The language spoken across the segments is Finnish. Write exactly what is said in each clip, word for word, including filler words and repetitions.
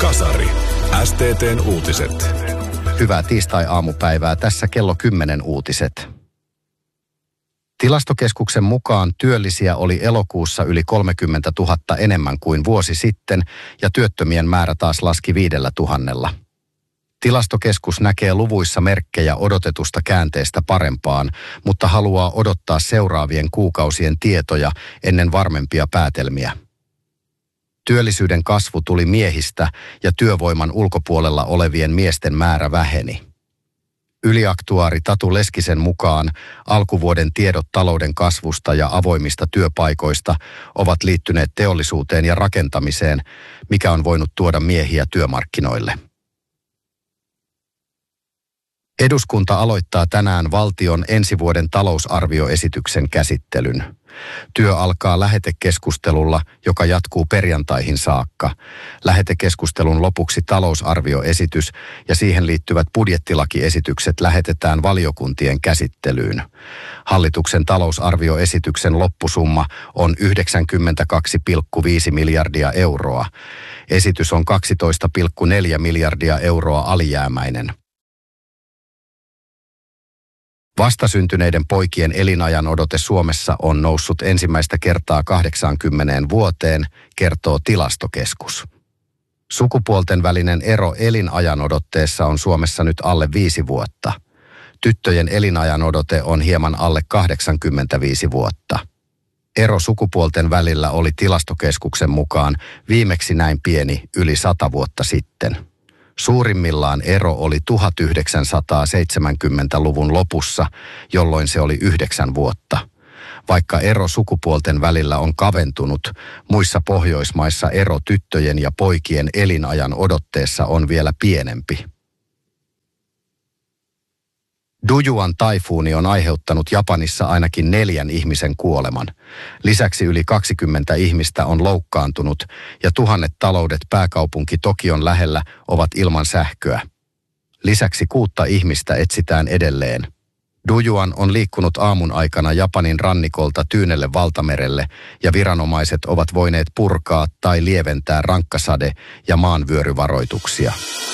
Kasari. S T T:n uutiset. Hyvää tiistai-aamupäivää. Tässä kello kymmenen uutiset. Tilastokeskuksen mukaan työllisiä oli elokuussa yli kolmekymmentätuhatta enemmän kuin vuosi sitten ja työttömien määrä taas laski viidellä tuhannella. Tilastokeskus näkee luvuissa merkkejä odotetusta käänteestä parempaan, mutta haluaa odottaa seuraavien kuukausien tietoja ennen varmempia päätelmiä. Työllisyyden kasvu tuli miehistä ja työvoiman ulkopuolella olevien miesten määrä väheni. Yliaktuaari Tatu Leskisen mukaan alkuvuoden tiedot talouden kasvusta ja avoimista työpaikoista ovat liittyneet teollisuuteen ja rakentamiseen, mikä on voinut tuoda miehiä työmarkkinoille. Eduskunta aloittaa tänään valtion ensi vuoden talousarvioesityksen käsittelyn. Työ alkaa lähetekeskustelulla, joka jatkuu perjantaihin saakka. Lähetekeskustelun lopuksi talousarvioesitys ja siihen liittyvät budjettilakiesitykset lähetetään valiokuntien käsittelyyn. Hallituksen talousarvioesityksen loppusumma on yhdeksänkymmentäkaksi pilkku viisi miljardia euroa. Esitys on kaksitoista pilkku neljä miljardia euroa alijäämäinen. Vastasyntyneiden poikien elinajanodote Suomessa on noussut ensimmäistä kertaa kahdeksaankymmeneen vuoteen, kertoo Tilastokeskus. Sukupuolten välinen ero elinajanodotteessa on Suomessa nyt alle viisi vuotta. Tyttöjen elinajanodote on hieman alle kahdeksankymmentäviisi vuotta. Ero sukupuolten välillä oli Tilastokeskuksen mukaan viimeksi näin pieni yli sata vuotta sitten. Suurimmillaan ero oli tuhatyhdeksänsataaseitsemänkymmentäluvun lopussa, jolloin se oli yhdeksän vuotta. Vaikka ero sukupuolten välillä on kaventunut, muissa Pohjoismaissa ero tyttöjen ja poikien elinajan odotteessa on vielä pienempi. Dujuan taifuuni on aiheuttanut Japanissa ainakin neljän ihmisen kuoleman. Lisäksi yli kaksikymmentä ihmistä on loukkaantunut ja tuhannet taloudet pääkaupunki Tokion lähellä ovat ilman sähköä. Lisäksi kuutta ihmistä etsitään edelleen. Dujuan on liikkunut aamun aikana Japanin rannikolta Tyynelle valtamerelle ja viranomaiset ovat voineet purkaa tai lieventää rankkasade- ja maanvyöryvaroituksia.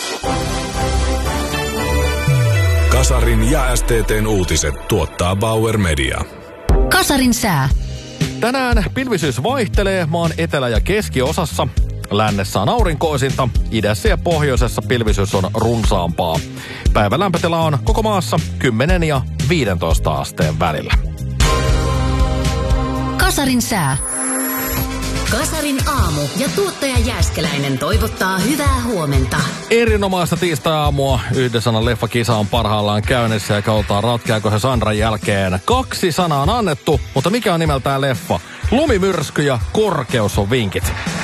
Kasarin ja S T T:n uutiset tuottaa Bauer Media. Kasarin sää. Tänään pilvisyys vaihtelee maan etelä- ja keskiosassa. Lännessä on aurinkoisinta, idässä ja pohjoisessa pilvisyys on runsaampaa. Päivän lämpötila on koko maassa kymmenen ja viidentoista asteen välillä. Kasarin sää. Kasarin aamu ja tuottaja Jääskeläinen toivottaa hyvää huomenta. Erinomaista tiistai-aamua. Yhden sanan leffakisa on parhaillaan käynnissä ja katsotaan ratkeako se Sandran jälkeen. Kaksi sanaa on annettu, mutta mikä on nimeltään leffa? Lumimyrsky ja korkeus on vinkit.